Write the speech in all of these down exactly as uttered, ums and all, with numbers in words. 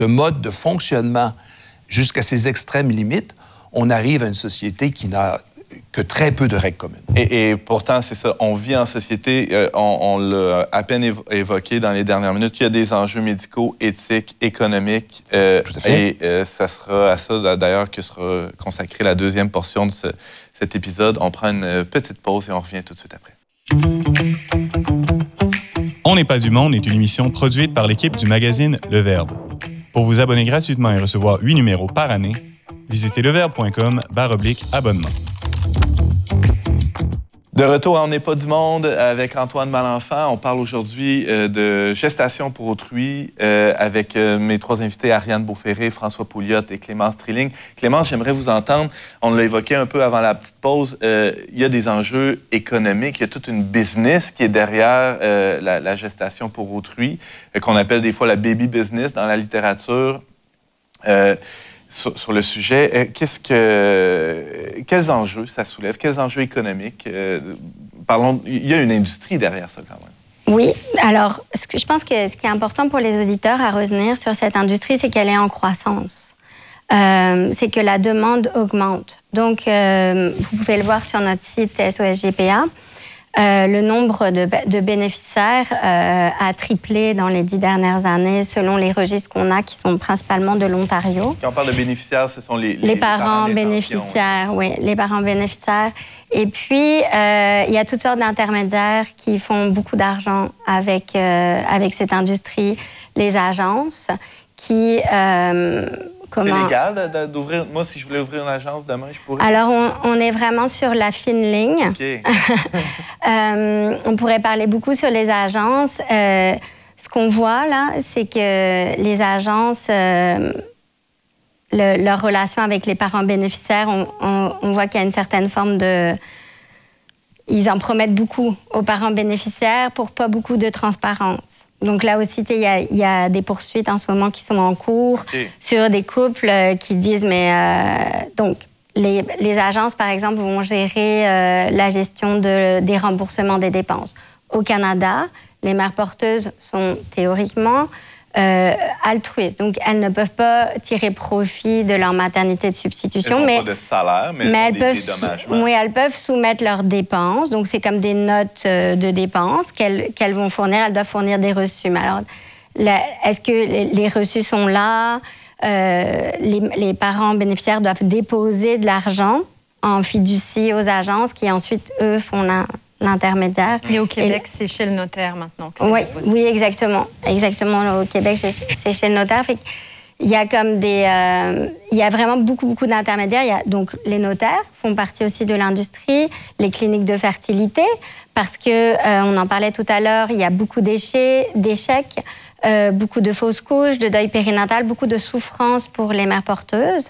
de mode de fonctionnement jusqu'à ses extrêmes limites, on arrive à une société qui n'a que très peu de règles communes. Et, et pourtant, c'est ça, on vit en société, euh, on, on l'a à peine évo- évoqué dans les dernières minutes, il y a des enjeux médicaux, éthiques, économiques. Euh, Tout à fait. Et euh, ça sera à ça, d'ailleurs, que sera consacrée la deuxième portion de ce, cet épisode. On prend une petite pause et on revient tout de suite après. On n'est pas du monde est une émission produite par l'équipe du magazine Le Verbe. Pour vous abonner gratuitement et recevoir huit numéros par année, visitez leverbe point com barre oblique abonnement. De retour à On n'est pas du monde avec Antoine Malenfant. On parle aujourd'hui euh, de gestation pour autrui euh, avec euh, mes trois invités, Ariane Beauferré, François Pouliot et Clémence Trilling. Clémence, j'aimerais vous entendre. On l'a évoqué un peu avant la petite pause. Euh, il y a des enjeux économiques. Il y a toute une business qui est derrière euh, la, la gestation pour autrui, euh, qu'on appelle des fois la baby business dans la littérature. Euh, Sur, sur le sujet, qu'est-ce que, quels enjeux ça soulève? Quels enjeux économiques? Euh, parlons, il y a une industrie derrière ça quand même. Oui, alors ce que je pense que ce qui est important pour les auditeurs à retenir sur cette industrie, c'est qu'elle est en croissance. Euh, c'est que la demande augmente. Donc, euh, vous pouvez le voir sur notre site S O S G P A. Euh, le nombre de, de bénéficiaires euh, a triplé dans les dix dernières années selon les registres qu'on a, qui sont principalement de l'Ontario. Quand on parle de bénéficiaires, ce sont les, les, les parents, parents bénéficiaires, oui, les parents bénéficiaires. Et puis, euh, il y a toutes sortes d'intermédiaires qui font beaucoup d'argent avec, euh, avec cette industrie. Les agences qui... Euh, Comment... C'est légal d'ouvrir... Moi, si je voulais ouvrir une agence demain, je pourrais... Alors, on, on est vraiment sur la fine ligne. OK. euh, on pourrait parler beaucoup sur les agences. Euh, ce qu'on voit, là, c'est que les agences, euh, le, leur relation avec les parents bénéficiaires, on, on, on voit qu'il y a une certaine forme de... Ils en promettent beaucoup aux parents bénéficiaires pour pas beaucoup de transparence. Donc là aussi, il y a, y a des poursuites en ce moment qui sont en cours okay. sur des couples qui disent, mais euh, donc les, les agences, par exemple, vont gérer euh, la gestion de, des remboursements des dépenses. Au Canada, les mères porteuses sont théoriquement euh, altruistes. Donc, elles ne peuvent pas tirer profit de leur maternité de substitution. Elles mais n'ont pas de salaire, mais, mais elles elles ont peuvent, des dédommagements. oui, elles peuvent soumettre leurs dépenses. Donc, c'est comme des notes de dépenses qu'elles, qu'elles vont fournir. Elles doivent fournir des reçus. Mais alors, la, est-ce que les, les reçus sont là? Euh, les, les parents bénéficiaires doivent déposer de l'argent en fiducie aux agences qui, ensuite, eux, font la... l'intermédiaire. Et au Québec, Et... c'est chez le notaire maintenant. Que oui, oui, exactement. Exactement, au Québec, c'est chez le notaire. Fait il y a comme des... Euh, il y a vraiment beaucoup, beaucoup d'intermédiaires. Il y a, donc, les notaires font partie aussi de l'industrie, les cliniques de fertilité, parce que, euh, on en parlait tout à l'heure, il y a beaucoup d'échecs, d'échecs euh, beaucoup de fausses couches, de deuil périnatal, beaucoup de souffrance pour les mères porteuses.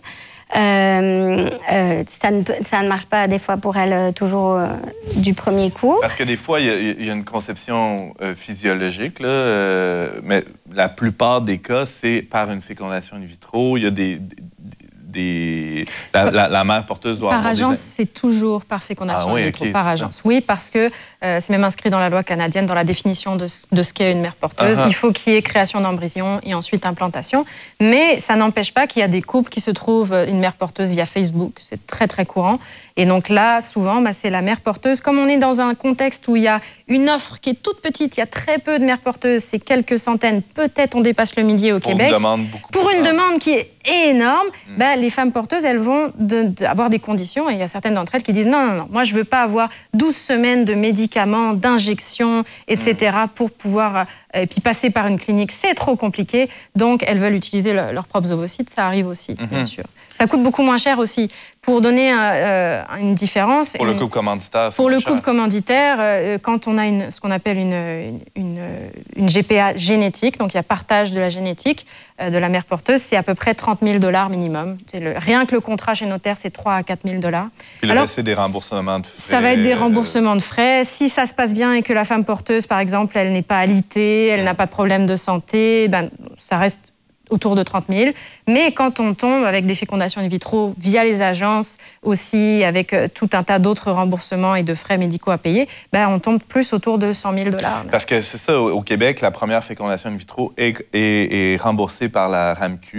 Euh, euh, ça, ne, ça ne marche pas des fois pour elles toujours euh, du premier coup. Parce que des fois, il y, y a une conception euh, physiologique, là, euh, mais la plupart des cas, c'est par une fécondation in vitro. Il y a des... des, des la, la, la mère porteuse doit par avoir agence, des... c'est toujours par fécondation ah, oui, in vitro, okay, par agence. Ça. Oui, parce que euh, c'est même inscrit dans la loi canadienne, dans la définition de, de ce qu'est une mère porteuse. Uh-huh. Il faut qu'il y ait création d'embryon et ensuite implantation. Mais ça n'empêche pas qu'il y a des couples qui se trouvent une mère porteuse via Facebook. C'est très, très courant. Et donc là, souvent, bah, c'est la mère porteuse. Comme on est dans un contexte où il y a une offre qui est toute petite, il y a très peu de mères porteuses, c'est quelques centaines, peut-être on dépasse le millier au pour Québec. Une demande beaucoup pour une demande qui est énorme, mmh. bah, les femmes porteuses, elles vont de, de, avoir des conditions. Et il y a certaines d'entre elles qui disent non, non, non, moi, je ne veux pas avoir douze semaines de médicaments, d'injections, et cetera, mmh. pour pouvoir... Et puis passer par une clinique, c'est trop compliqué. Donc, elles veulent utiliser le, leurs propres ovocytes. Ça arrive aussi, mmh. bien sûr. Ça coûte beaucoup moins cher aussi. Pour donner euh, une différence... Pour une, le couple commanditaire, Pour le couple commanditaire, euh, quand on a une, ce qu'on appelle une, une, une, une G P A génétique, donc il y a partage de la génétique euh, de la mère porteuse, c'est à peu près trente mille dollars minimum. C'est le, rien que le contrat chez notaire, c'est trois à quatre mille dollars. Puis le reste, c'est des remboursements de frais. Ça va être des remboursements de frais. Si ça se passe bien et que la femme porteuse, par exemple, elle n'est pas alitée, elle n'a pas de problème de santé, ben, ça reste autour de trente mille. Mais quand on tombe avec des fécondations in vitro via les agences, aussi avec tout un tas d'autres remboursements et de frais médicaux à payer, ben on tombe plus autour de cent mille dollars. Parce que c'est ça, au Québec, la première fécondation in vitro est, est, est remboursée par la R A M Q.